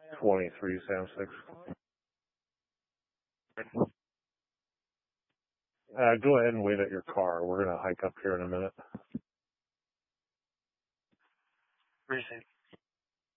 23, Sam 6. Go ahead and wait at your car. We're going to hike up here in a minute. Receive.